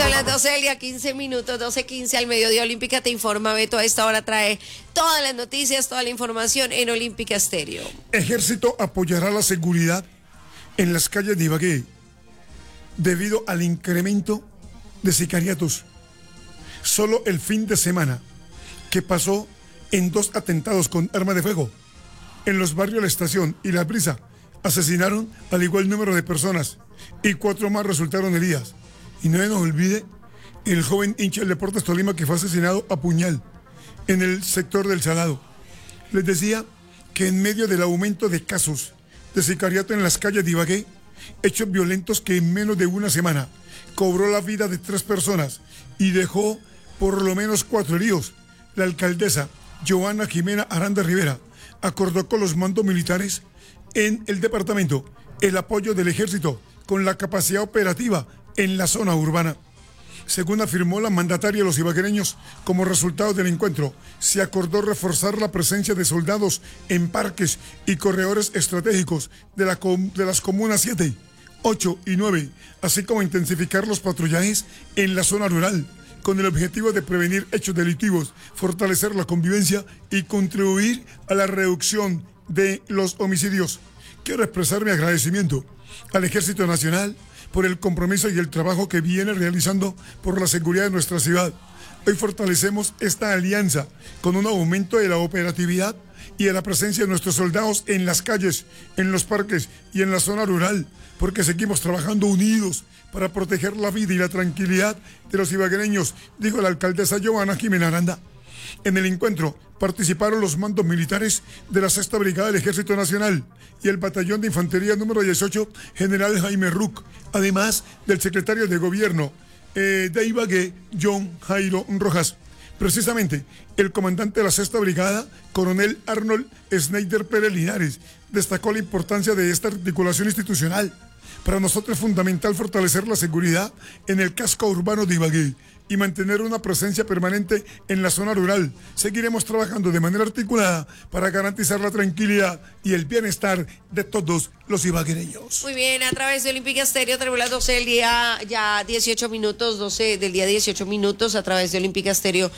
Son las 12 del día, 15 minutos, 12:15 al mediodía. Olímpica te informa. Beto a esta hora trae todas las noticias, toda la información en Olímpica Estéreo. Ejército apoyará la seguridad en las calles de Ibagué debido al incremento de sicariatos. Solo el fin de semana que pasó en 2 atentados con arma de fuego en los barrios La Estación y La Brisa asesinaron al igual número de personas y 4 más resultaron heridas. Y no se nos olvide el joven hincha del Deportes Tolima que fue asesinado a puñal en el sector del Salado. Les decía que en medio del aumento de casos de sicariato en las calles de Ibagué, hechos violentos que en menos de una semana cobró la vida de 3 personas y dejó por lo menos 4 heridos, la alcaldesa Joana Jimena Aranda Rivera acordó con los mandos militares en el departamento el apoyo del ejército con la capacidad operativa en la zona urbana. Según afirmó la mandataria de los ibaguereños, como resultado del encuentro, se acordó reforzar la presencia de soldados en parques y corredores estratégicos de las comunas 7, 8 y 9, así como intensificar los patrullajes en la zona rural, con el objetivo de prevenir hechos delictivos, fortalecer la convivencia y contribuir a la reducción de los homicidios. Quiero expresar mi agradecimiento al Ejército Nacional por el compromiso y el trabajo que viene realizando por la seguridad de nuestra ciudad. Hoy fortalecemos esta alianza con un aumento de la operatividad y de la presencia de nuestros soldados en las calles, en los parques y en la zona rural, porque seguimos trabajando unidos para proteger la vida y la tranquilidad de los ibaguereños, dijo la alcaldesa Joana Jimena Aranda. En el encuentro participaron los mandos militares de la 6ª Brigada del Ejército Nacional y el Batallón de Infantería número 18, General Jaime Ruc, además del secretario de Gobierno de Ibagué, John Jairo Rojas. Precisamente, el comandante de la 6ª Brigada, coronel Arnold Schneider Pérez Linares, destacó la importancia de esta articulación institucional. Para nosotros es fundamental fortalecer la seguridad en el casco urbano de Ibagué y mantener una presencia permanente en la zona rural. Seguiremos trabajando de manera articulada para garantizar la tranquilidad y el bienestar de todos los ibaguereños. Muy bien, a través de Olímpica Estéreo tenemos las 12 del día, ya 18 minutos, 12 del día 18 minutos, a través de Olímpica Estéreo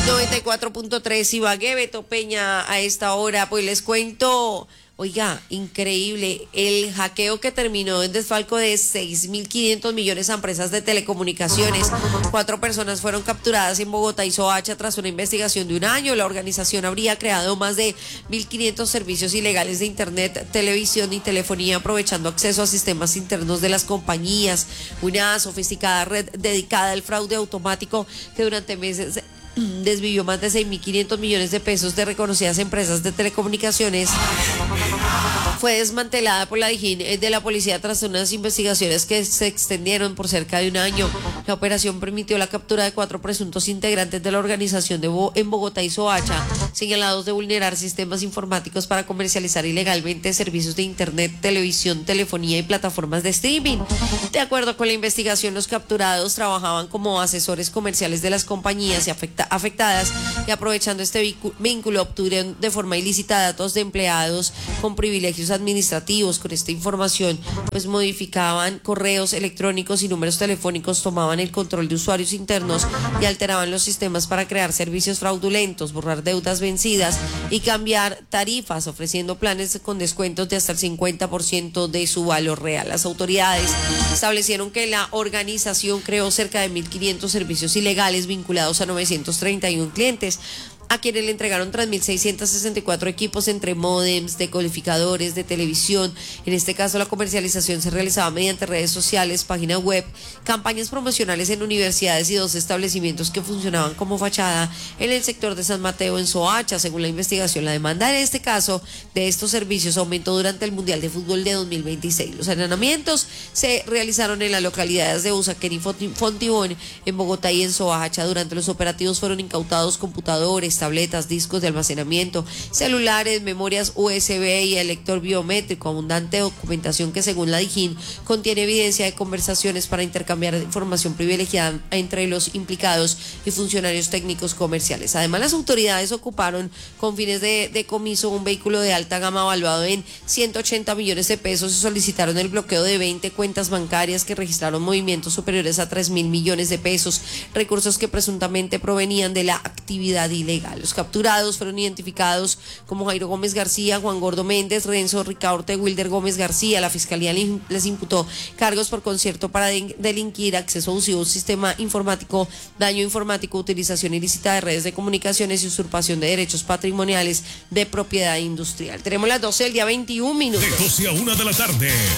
94.3 Ibagué. Beto Peña a esta hora, pues les cuento. Oiga, increíble, el hackeo que terminó en desfalco de 6.500 millones a empresas de telecomunicaciones. 4 personas fueron capturadas en Bogotá y Soacha tras una investigación de 1 año. La organización habría creado más de 1.500 servicios ilegales de internet, televisión y telefonía, aprovechando acceso a sistemas internos de las compañías. Una sofisticada red dedicada al fraude automático que durante meses desvivió más de 6.500 millones de pesos de reconocidas empresas de telecomunicaciones. Fue desmantelada por la Dijín de la policía tras unas investigaciones que se extendieron por cerca de 1 año. La operación permitió la captura de 4 presuntos integrantes de la organización en Bogotá y Soacha, señalados de vulnerar sistemas informáticos para comercializar ilegalmente servicios de internet, televisión, telefonía y plataformas de streaming. De acuerdo con la investigación, los capturados trabajaban como asesores comerciales de las compañías y afectadas, y aprovechando este vínculo obtuvieron de forma ilícita datos de empleados con privilegios administrativos. Con esta información pues modificaban correos electrónicos y números telefónicos, tomaban el control de usuarios internos y alteraban los sistemas para crear servicios fraudulentos, borrar deudas vencidas y cambiar tarifas, ofreciendo planes con descuentos de hasta el 50% de su valor real. Las autoridades establecieron que la organización creó cerca de 1.500 servicios ilegales vinculados a 931 clientes, a quienes le entregaron 3.664 equipos entre módems, decodificadores de televisión. En este caso, la comercialización se realizaba mediante redes sociales, página web, campañas promocionales en universidades y 2 establecimientos que funcionaban como fachada en el sector de San Mateo en Soacha. Según la investigación, la demanda en este caso de estos servicios aumentó durante el Mundial de Fútbol de 2026. Los allanamientos se realizaron en las localidades de Usaquén y Fontibón, en Bogotá y en Soacha. Durante los operativos fueron incautados computadores, celulares, tabletas, discos de almacenamiento, celulares, memorias USB y el lector biométrico. Abundante documentación que, según la Dijín, contiene evidencia de conversaciones para intercambiar información privilegiada entre los implicados y funcionarios técnicos comerciales. Además, las autoridades ocuparon con fines de decomiso un vehículo de alta gama valuado en 180 millones de pesos y solicitaron el bloqueo de 20 cuentas bancarias que registraron movimientos superiores a 3.000 millones de pesos, recursos que presuntamente provenían de la actividad ilegal. Los capturados fueron identificados como Jairo Gómez García, Juan Gordo Méndez, Renzo Ricaurte, Wilder Gómez García. La Fiscalía les imputó cargos por concierto para delinquir, acceso abusivo a un sistema informático, daño informático, utilización ilícita de redes de comunicaciones y usurpación de derechos patrimoniales de propiedad industrial. Tenemos las 12 del día 21 minutos. De 12 a 1 de la tarde.